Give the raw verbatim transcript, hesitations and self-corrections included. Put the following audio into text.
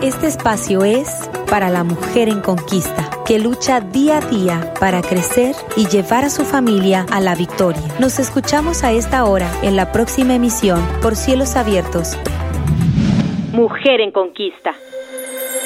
Este espacio es para la mujer en conquista, que lucha día a día para crecer y llevar a su familia a la victoria. Nos escuchamos a esta hora en la próxima emisión por Cielos Abiertos. Mujer en Conquista.